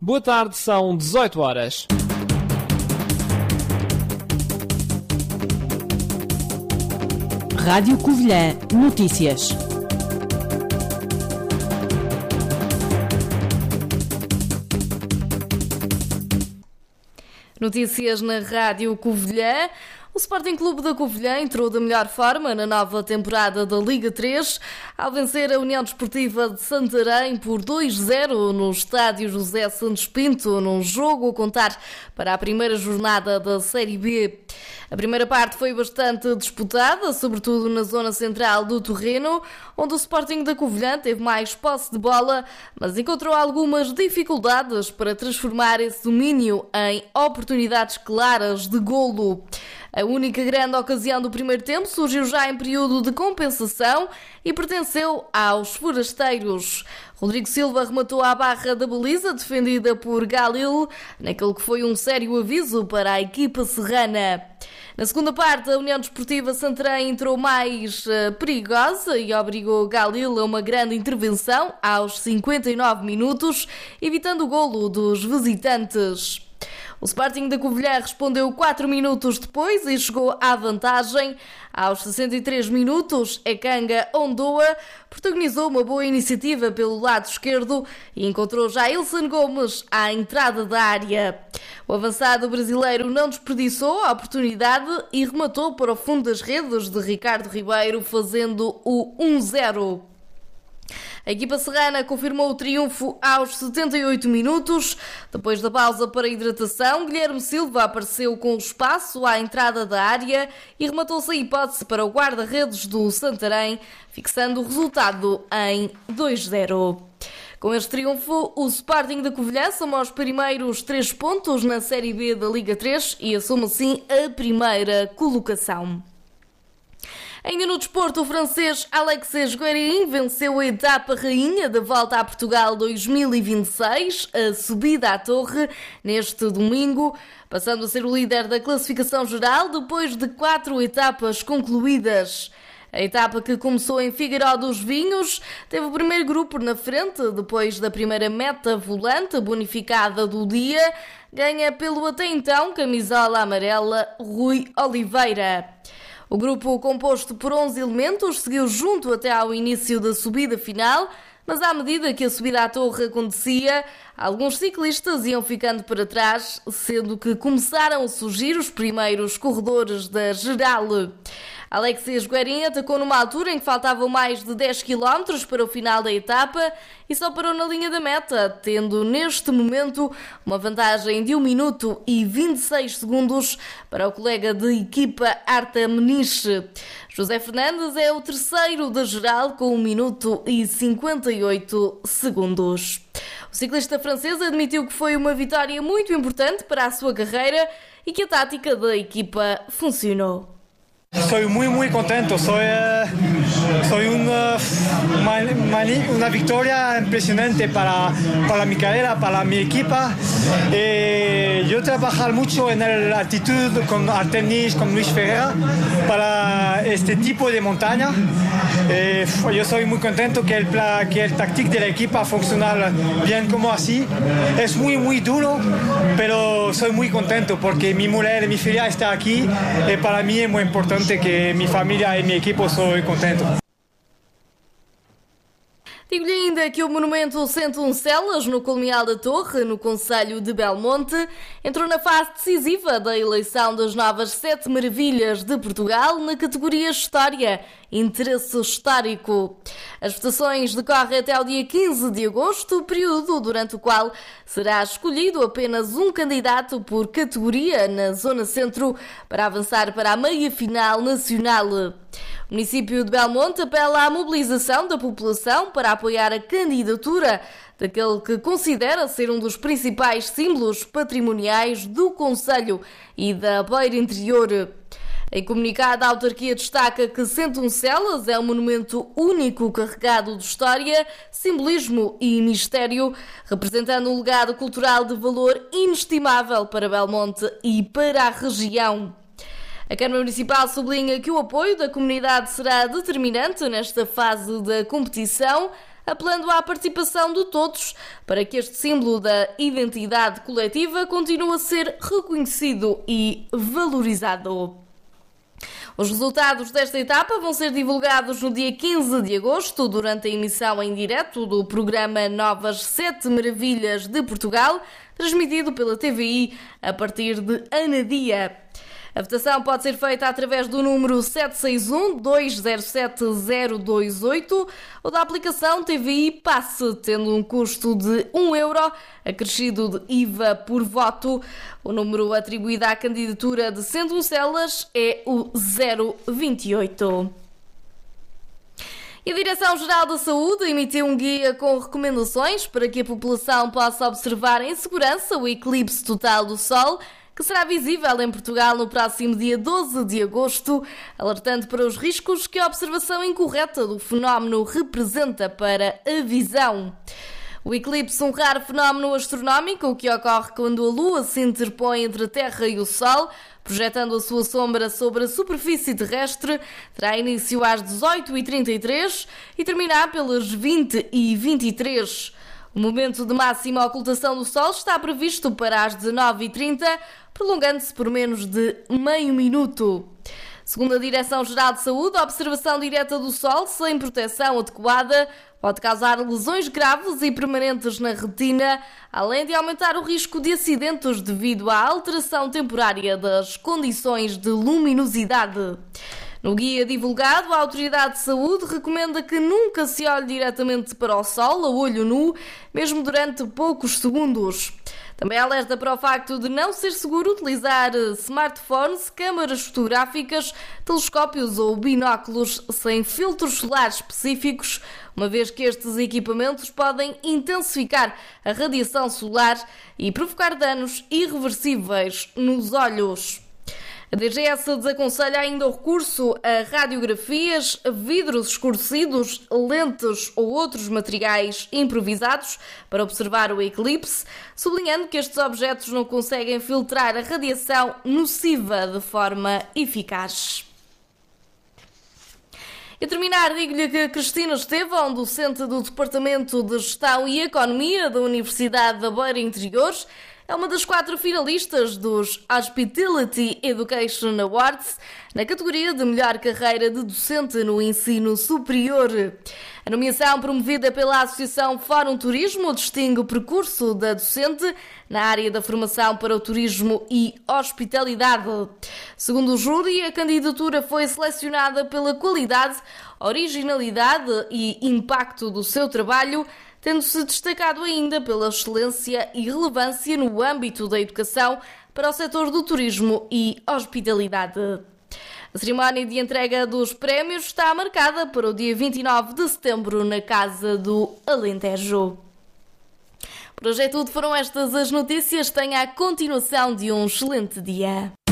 Boa tarde, são 18 horas. Rádio Covilhã Notícias. Notícias na Rádio Covilhã. O Sporting Clube da Covilhã entrou da melhor forma na nova temporada da Liga 3 ao vencer a União Desportiva de Santarém por 2-0 no estádio José Santos Pinto, num jogo a contar para a primeira jornada da Série B. A primeira parte foi bastante disputada, sobretudo na zona central do terreno, onde o Sporting da Covilhã teve mais posse de bola, mas encontrou algumas dificuldades para transformar esse domínio em oportunidades claras de golo. A única grande ocasião do primeiro tempo surgiu já em período de compensação e pertenceu aos forasteiros. Rodrigo Silva rematou à barra da baliza, defendida por Galil, naquele que foi um sério aviso para a equipa serrana. Na segunda parte, a União Desportiva Santarém entrou mais perigosa e obrigou Galil a uma grande intervenção aos 59 minutos, evitando o golo dos visitantes. O Sporting da Covilhã respondeu 4 minutos depois e chegou à vantagem. Aos 63 minutos, Ekanga Ondoa protagonizou uma boa iniciativa pelo lado esquerdo e encontrou Jailson Gomes à entrada da área. O avançado brasileiro não desperdiçou a oportunidade e rematou para o fundo das redes de Ricardo Ribeiro, fazendo o 1-0. A equipa serrana confirmou o triunfo aos 78 minutos. Depois da pausa para hidratação, Guilherme Silva apareceu com espaço à entrada da área e rematou-se a hipótese para o guarda-redes do Santarém, fixando o resultado em 2-0. Com este triunfo, o Sporting da Covilhã soma os primeiros 3 pontos na Série B da Liga 3 e assume assim a primeira colocação. Ainda no desporto, o francês Alexis Guérin venceu a etapa rainha da Volta a Portugal 2026, a subida à Torre, neste domingo, passando a ser o líder da classificação geral depois de 4 etapas concluídas. A etapa, que começou em Figueiró dos Vinhos, teve o primeiro grupo na frente, depois da primeira meta volante bonificada do dia, ganha pelo até então camisola amarela Rui Oliveira. O grupo, composto por 11 elementos, seguiu junto até ao início da subida final, mas à medida que a subida à torre acontecia, alguns ciclistas iam ficando para trás, sendo que começaram a surgir os primeiros corredores da geral. Alexis Guérin atacou numa altura em que faltavam mais de 10 km para o final da etapa e só parou na linha da meta, tendo neste momento uma vantagem de 1 minuto e 26 segundos para o colega de equipa Arta Meniche. José Fernandes é o terceiro da geral com 1 minuto e 58 segundos. O ciclista francês admitiu que foi uma vitória muito importante para a sua carreira e que a tática da equipa funcionou. Soy muy contento, soy una victoria impresionante para mi carrera, para mi equipa. Yo trabajar mucho en la altitud con Artemis, con Luis Ferreira, para este tipo de montaña. Yo soy muy contento que el táctico de la equipa funciona bien como así. Es muy duro, pero soy muy contento porque mi mujer y mi filha está aquí y para mí es muy importante que mi família e meu equipo sou contente. Digo-lhe ainda que o monumento Sentoncelas, no Colmeal da Torre, no concelho de Belmonte, entrou na fase decisiva da eleição das novas 7 maravilhas de Portugal na categoria História, Interesse Histórico. As votações decorrem até ao dia 15 de agosto, período durante o qual será escolhido apenas um candidato por categoria na Zona Centro para avançar para a meia-final nacional. O município de Belmonte apela à mobilização da população para apoiar a candidatura daquele que considera ser um dos principais símbolos patrimoniais do concelho e da Beira Interior. Em comunicado, a autarquia destaca que Sentoncelas é um monumento único carregado de história, simbolismo e mistério, representando um legado cultural de valor inestimável para Belmonte e para a região. A Câmara Municipal sublinha que o apoio da comunidade será determinante nesta fase da competição, apelando à participação de todos para que este símbolo da identidade coletiva continue a ser reconhecido e valorizado. Os resultados desta etapa vão ser divulgados no dia 15 de agosto, durante a emissão em direto do programa Novas 7 Maravilhas de Portugal, transmitido pela TVI a partir de Anadia. A votação pode ser feita através do número 761-207-028 ou da aplicação TVI Passe, tendo um custo de €1, acrescido de IVA por voto. O número atribuído à candidatura de Centro-Celas é o 028. E a Direção-Geral da Saúde emitiu um guia com recomendações para que a população possa observar em segurança o eclipse total do Sol, que será visível em Portugal no próximo dia 12 de agosto, alertando para os riscos que a observação incorreta do fenómeno representa para a visão. O eclipse, um raro fenómeno astronómico que ocorre quando a Lua se interpõe entre a Terra e o Sol, projetando a sua sombra sobre a superfície terrestre, terá início às 18h33 e terminará pelas 20h23. O momento de máxima ocultação do Sol está previsto para as 19h30, prolongando-se por menos de meio minuto. Segundo a Direção-Geral de Saúde, a observação direta do Sol sem proteção adequada pode causar lesões graves e permanentes na retina, além de aumentar o risco de acidentes devido à alteração temporária das condições de luminosidade. No guia divulgado, a Autoridade de Saúde recomenda que nunca se olhe diretamente para o Sol a olho nu, mesmo durante poucos segundos. Também alerta para o facto de não ser seguro utilizar smartphones, câmaras fotográficas, telescópios ou binóculos sem filtros solares específicos, uma vez que estes equipamentos podem intensificar a radiação solar e provocar danos irreversíveis nos olhos. A DGS desaconselha ainda o recurso a radiografias, vidros escurecidos, lentes ou outros materiais improvisados para observar o eclipse, sublinhando que estes objetos não conseguem filtrar a radiação nociva de forma eficaz. E a terminar, digo-lhe que Cristina Estevão, docente do Departamento de Gestão e Economia da Universidade da Beira Interior, é uma das 4 finalistas dos Hospitality Education Awards na categoria de melhor carreira de docente no ensino superior. A nomeação, promovida pela Associação Fórum Turismo, distingue o percurso da docente na área da formação para o turismo e hospitalidade. Segundo o júri, a candidatura foi selecionada pela qualidade, originalidade e impacto do seu trabalho, tendo-se destacado ainda pela excelência e relevância no âmbito da educação para o setor do turismo e hospitalidade. A cerimónia de entrega dos prémios está marcada para o dia 29 de setembro na Casa do Alentejo. Por hoje é tudo, foram estas as notícias. Tenha a continuação de um excelente dia.